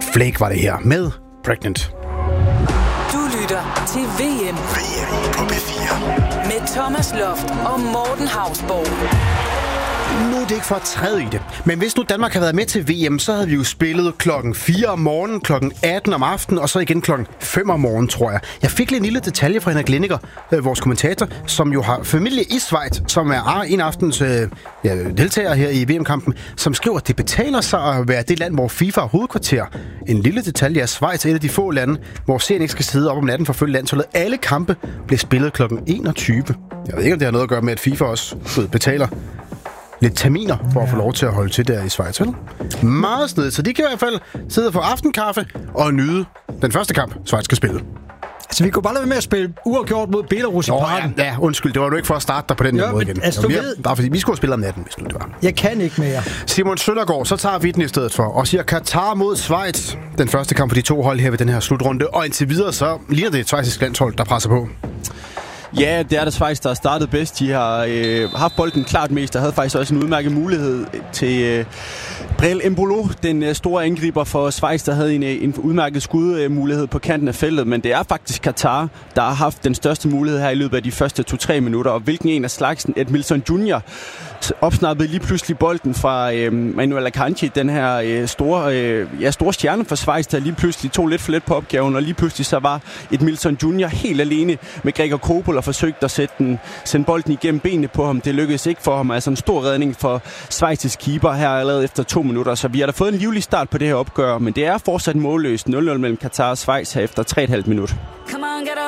Flake var det her med Pregnant. Du lytter til VM på P4 med Thomas Loft og Morten Hausborg. Nu er det ikke for at træde i det, men hvis nu Danmark havde været med til VM, så havde vi jo spillet klokken 4 om morgenen, klokken 18 om aftenen, og så igen klokken 5 om morgenen, tror jeg. Jeg fik lige en lille detalje fra Henrik Lindiger, vores kommentator, som jo har familie i Schweiz, som er en aftens deltager her i VM-kampen, som skriver, at det betaler sig at være det land, hvor FIFA er hovedkvarter. En lille detalje er Schweiz et af de få lande, hvor serien ikke skal sidde op om natten for at følge landsholdet. Alle kampe bliver spillet klokken 21. Jeg ved ikke, om det har noget at gøre med, at FIFA også betaler lidt terminer for at få lov til at holde til der i Schweiz, vel? Meget snedigt, så de kan i hvert fald sidde for aftenkaffe og nyde den første kamp, Schweiz skal spille. Altså, vi kunne bare lade være med at spille uafgjort mod Belarus i parken. Ja, undskyld, det var jo ikke for at starte dig på den måde igen. Altså, Bare fordi vi skulle spille om natten, hvis nu det var. Jeg kan ikke mere. Simon Søndergaard, så tager vi den i stedet for, og siger Katar mod Schweiz. Den første kamp for de to hold her ved den her slutrunde, og indtil videre så ligner det et schweizisk landshold, der presser på. Ja, det er det Schweiz, der har startet bedst. De har haft bolden klart mest, og havde faktisk også en udmærket mulighed til Brel Embolo, den store angriber for Schweiz, der havde en udmærket skudmulighed på kanten af feltet. Men det er faktisk Katar, der har haft den største mulighed her i løbet af de første 2-3 minutter. Og hvilken en af slagsen, Edmilson Junior, opsnappede lige pludselig bolden fra Manuel Akanji, den her store stjerne for Schweiz, der lige pludselig tog lidt for let på opgaven, og lige pludselig så var Edmilson Junior helt alene med Gregor Kobel og forsøgte at sende bolden igennem benene på ham. Det lykkedes ikke for ham. Altså en stor redning for Schweiz' keeper her allerede efter 2 minutter. Så vi har da fået en livlig start på det her opgør, men det er fortsat målløst 0-0 mellem Katar og Schweiz her efter 3,5 minutter.